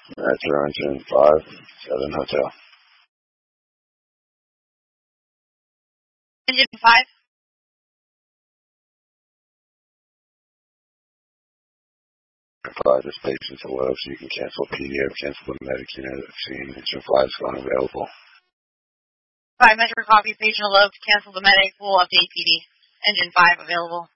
Metro Engine 5, 7 Hotel. Engine 5. This patient's below, so you can cancel PDF, cancel the medic unit at the scene. Engine 5 is unavailable. 5 Metro copy, patient below to cancel the medic, we'll update PD. Engine 5 available.